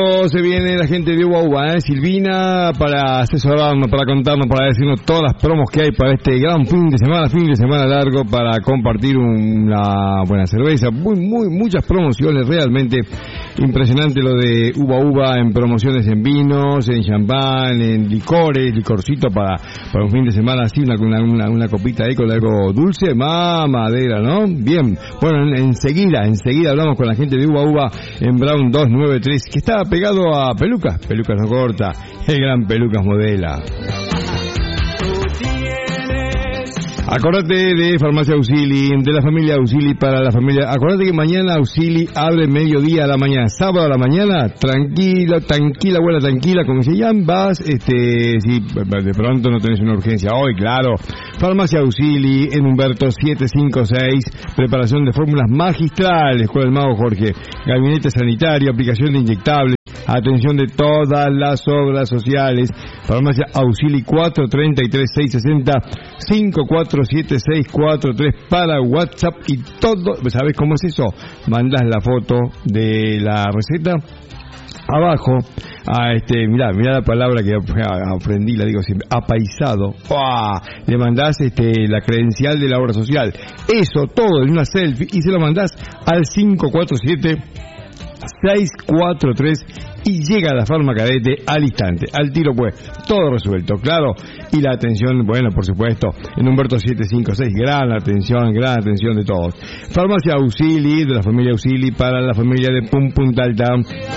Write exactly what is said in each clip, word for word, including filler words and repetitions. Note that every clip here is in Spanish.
Se viene la gente de Uva Uva, ¿eh? Silvina, para asesorarnos, para contarnos, para decirnos todas las promos que hay para este gran fin de semana, fin de semana largo, para compartir una buena cerveza, muy, muy, muchas promociones, realmente impresionante lo de Uva Uva en promociones en vinos, en champán, en licores, licorcito para, para un fin de semana así, una, una, una copita ahí con algo dulce, mamadera, ¿no? Bien, bueno, en, enseguida, enseguida hablamos con la gente de Uva Uva en Brown dos noventa y tres, que está pegado a Pelucas, Pelucas no corta, el gran Pelucas modela. Acordate de Farmacia Auxili, de la familia Auxili para la familia. Acordate que mañana Auxili abre mediodía a la mañana, sábado a la mañana, tranquilo, tranquila, buena, tranquila, como se llaman, vas, este, si de pronto no tenés una urgencia hoy, claro. Farmacia Auxili en Humberto setecientos cincuenta y seis, preparación de fórmulas magistrales, Escuela del Mago Jorge, gabinete sanitario, aplicación de inyectables, atención de todas las obras sociales. Farmacia Auxili cuatro treinta y tres seiscientos sesenta, cinco cuatro siete seis cuatro tres para WhatsApp y todo. ¿Sabes cómo es eso? Mandás la foto de la receta abajo, a este, mirá, mirá la palabra que aprendí, la digo siempre, apaisado. ¡Uah! Le mandás este, la credencial de la obra social, eso todo en una selfie, y se lo mandás al cinco cuatro siete seis cuatro tres y llega a la Farmacadete al instante, al tiro pues, todo resuelto, claro. Y la atención, bueno, por supuesto, en Humberto setecientos cincuenta y seis, gran atención, gran atención de todos. Farmacia Auxili, de la familia Auxili para la familia de Pum Punta Alta.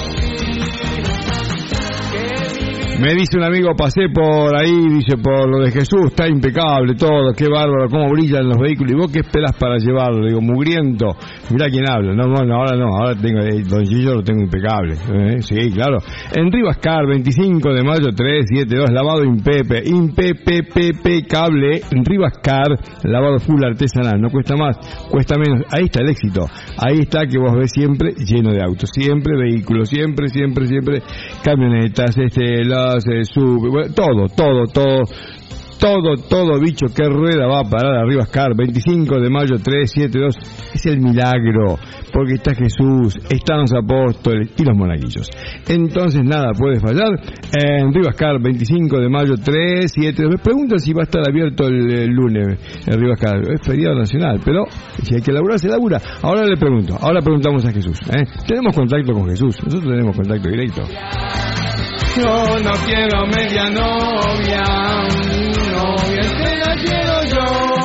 Me dice un amigo, pasé por ahí, dice, por lo de Jesús, está impecable todo, qué bárbaro, cómo brillan los vehículos, y vos qué esperás para llevarlo. Le digo, mugriento, mirá quién habla. No, no, ahora no, ahora tengo, eh, Don Gillo lo tengo impecable, ¿eh? Sí, claro. En Rivascar, veinticinco de mayo, trescientos setenta y dos, lavado Impepe, Impepe, cable, en Rivascar, lavado full artesanal, no cuesta más, cuesta menos, ahí está el éxito, ahí está que vos ves siempre lleno de autos, siempre vehículos, siempre, siempre, siempre, camionetas, este, la se sube, bueno, todo, todo, todo, todo, todo bicho que rueda va a parar a Rivascar, veinticinco de mayo, trescientos setenta y dos, es el milagro, porque está Jesús, están los apóstoles y los monaguillos. Entonces nada puede fallar, en Rivascar, veinticinco de mayo, trescientos setenta y dos, me preguntan si va a estar abierto el, el lunes en Rivascar, es feriado nacional, pero si hay que laburar, se labura. Ahora le pregunto, ahora preguntamos a Jesús, ¿eh? Tenemos contacto con Jesús, nosotros tenemos contacto directo. Yo no quiero media novia, novia entera quiero yo.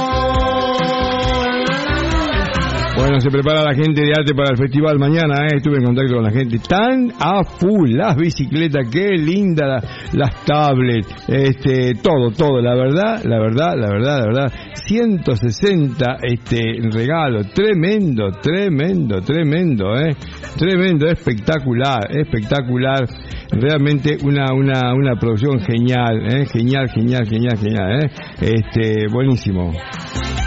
Bueno, se prepara la gente de arte para el festival mañana, ¿eh? Estuve en contacto con la gente, tan a full, las bicicletas, qué linda, la, las tablets, este, todo, todo, la verdad, la verdad, la verdad, la verdad, ciento sesenta este regalo, tremendo, tremendo, tremendo, eh, tremendo, espectacular, espectacular. Realmente una una una producción genial, eh, genial, genial, genial, genial, eh, este, buenísimo.